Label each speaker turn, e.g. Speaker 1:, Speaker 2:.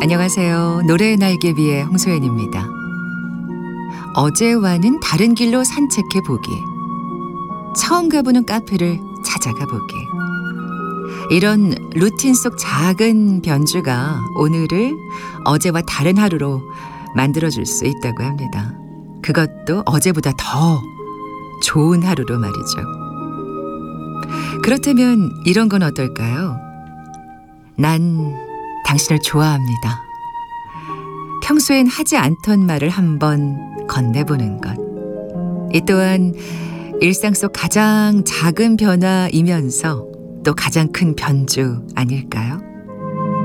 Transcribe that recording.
Speaker 1: 안녕하세요. 노래의 날개비의 홍소연입니다. 어제와는 다른 길로 산책해 보기. 처음 가보는 카페를 찾아가 보기. 이런 루틴 속 작은 변주가 오늘을 어제와 다른 하루로 만들어줄 수 있다고 합니다. 그것도 어제보다 더 좋은 하루로 말이죠. 그렇다면 이런 건 어떨까요? 난 당신을 좋아합니다. 평소엔 하지 않던 말을 한번 건네보는 것. 이 또한 일상 속 가장 작은 변화이면서 또 가장 큰 변주 아닐까요?